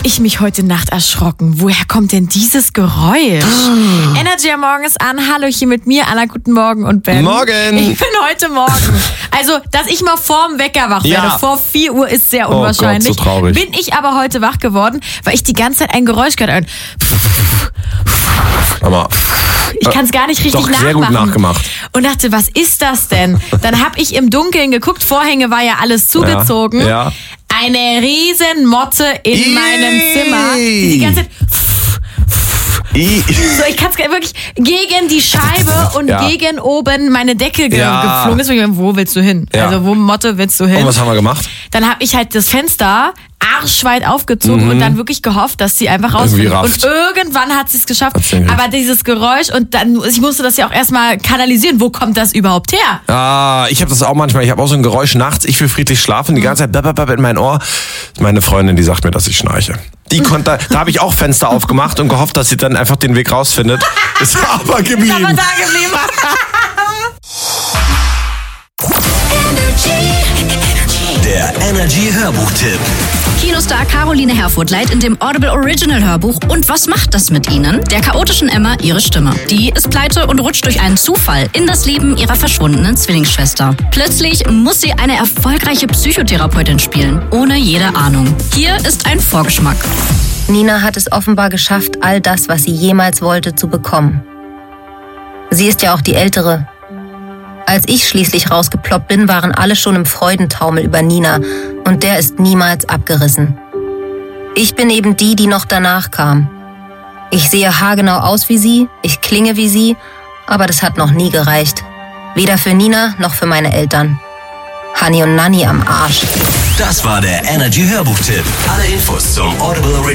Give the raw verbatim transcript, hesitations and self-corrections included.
ich mich heute Nacht erschrocken. Woher kommt denn dieses Geräusch? Oh. Energy am Morgen ist an. Hallo, hier mit mir, Anna, guten Morgen und Ben. Morgen. Ich bin heute Morgen. Also, dass ich mal vorm Wecker wach werde, ja. vor vier Uhr, ist sehr unwahrscheinlich. Oh Gott, so traurig. Bin ich aber heute wach geworden, weil ich die ganze Zeit ein Geräusch gehört habe. Aber ich kann es gar nicht richtig doch, nachmachen. sehr gut nachgemacht. Und dachte, was ist das denn? Dann habe ich im Dunkeln geguckt, Vorhänge war ja alles zugezogen. Ja. ja. Eine riesen Motte in Iii. meinem Zimmer, die die ganze Zeit... So, ich kann es wirklich gegen die Scheibe und ja. gegen oben meine Decke ge- ja. geflogen ist. Wo willst du hin? Ja. Also wo Motte willst du hin? Und was haben wir gemacht? Dann habe ich halt das Fenster arschweit aufgezogen mhm. und dann wirklich gehofft, dass sie einfach rausfindet. Und irgendwann hat sie es geschafft. Aber dieses Geräusch und dann, ich musste das ja auch erstmal kanalisieren. Wo kommt das überhaupt her? Ah, ich habe das auch manchmal. Ich habe auch so ein Geräusch nachts. Ich will friedlich schlafen. Die ganze Zeit bap, bap, bap in mein Ohr. Meine Freundin, die sagt mir, dass ich schnarche. Die konnte, da habe ich auch Fenster aufgemacht und gehofft, dass sie dann einfach den Weg rausfindet. Ist aber geblieben. Ist aber da geblieben. Der Energy Hörbuchtipp. Kinostar Caroline Herfurth leiht in dem Audible Original Hörbuch Und was macht das mit Ihnen? Der chaotischen Emma ihre Stimme. Die ist pleite und rutscht durch einen Zufall in das Leben ihrer verschwundenen Zwillingsschwester. Plötzlich muss sie eine erfolgreiche Psychotherapeutin spielen, ohne jede Ahnung. Hier ist ein Vorgeschmack. Nina hat es offenbar geschafft, all das, was sie jemals wollte, zu bekommen. Sie ist ja auch die Ältere. Als ich schließlich rausgeploppt bin, waren alle schon im Freudentaumel über Nina und der ist niemals abgerissen. Ich bin eben die, die noch danach kam. Ich sehe haargenau aus wie sie, ich klinge wie sie, aber das hat noch nie gereicht. Weder für Nina noch für meine Eltern. Hani und Nanni am Arsch. Das war der Energy Hörbuchtipp. Alle Infos zum Audible Original